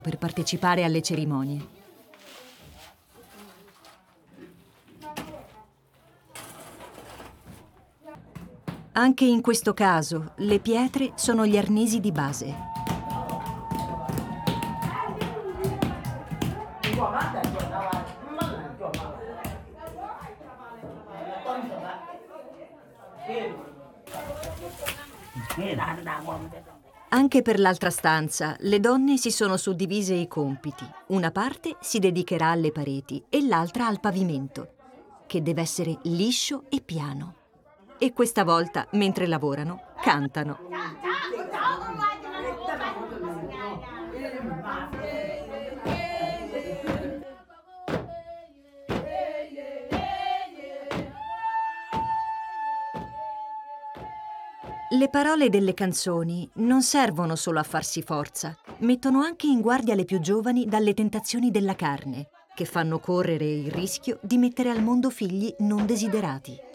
per partecipare alle cerimonie. Anche in questo caso, le pietre sono gli arnesi di base. Anche per l'altra stanza, le donne si sono suddivise i compiti. Una parte si dedicherà alle pareti e l'altra al pavimento, che deve essere liscio e piano. E questa volta, mentre lavorano, cantano. Le parole delle canzoni non servono solo a farsi forza, mettono anche in guardia le più giovani dalle tentazioni della carne, che fanno correre il rischio di mettere al mondo figli non desiderati.